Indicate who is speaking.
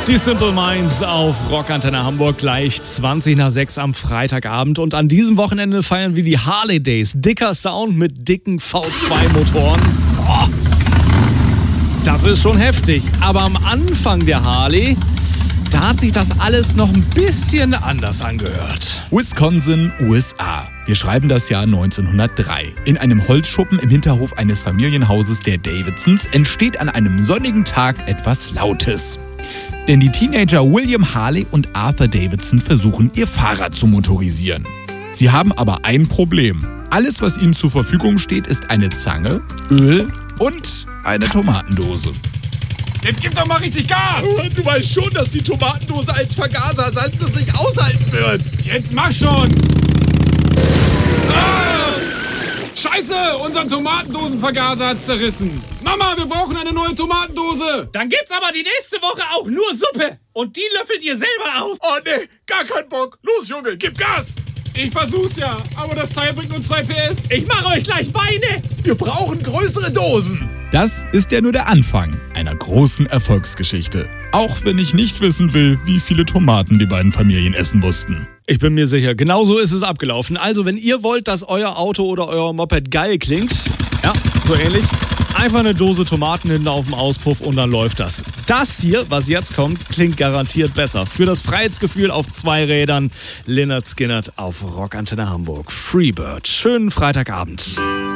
Speaker 1: Die Simple Minds auf Rockantenne Hamburg, gleich 20 nach 6 am Freitagabend. Und an diesem Wochenende feiern wir die Harley Days. Dicker Sound mit dicken V2-Motoren. Oh, das ist schon heftig. Aber am Anfang der Harley, da hat sich das alles noch ein bisschen anders angehört.
Speaker 2: Wisconsin, USA. Wir schreiben das Jahr 1903. In einem Holzschuppen im Hinterhof eines Familienhauses der Davidsons entsteht an einem sonnigen Tag etwas Lautes. Denn die Teenager William Harley und Arthur Davidson versuchen, ihr Fahrrad zu motorisieren. Sie haben aber ein Problem. Alles, was ihnen zur Verfügung steht, ist eine Zange, Öl und eine Tomatendose.
Speaker 3: Jetzt gib doch mal richtig Gas!
Speaker 4: Du weißt schon, dass die Tomatendose als Vergasersalz das nicht aushalten wird.
Speaker 3: Jetzt mach schon! Ah! Scheiße, unser Tomatendosenvergaser hat's zerrissen. Mama, wir brauchen eine neue Tomatendose.
Speaker 5: Dann gibt's aber die nächste Woche auch nur Suppe. Und die löffelt ihr selber aus.
Speaker 4: Oh nee, gar keinen Bock. Los, Junge, gib Gas!
Speaker 3: Ich versuch's ja, aber das Teil bringt nur 2 PS.
Speaker 5: Ich mache euch gleich Beine.
Speaker 4: Wir brauchen größere Dosen.
Speaker 2: Das ist ja nur der Anfang einer großen Erfolgsgeschichte. Auch wenn ich nicht wissen will, wie viele Tomaten die beiden Familien essen mussten.
Speaker 1: Ich bin mir sicher, genau so ist es abgelaufen. Also, wenn ihr wollt, dass euer Auto oder euer Moped geil klingt, ja, so ähnlich, einfach eine Dose Tomaten hinten auf dem Auspuff und dann läuft das. Das hier, was jetzt kommt, klingt garantiert besser. Für das Freiheitsgefühl auf 2 Rädern, Lynyrd Skynyrd auf Rockantenne Hamburg. Freebird. Schönen Freitagabend.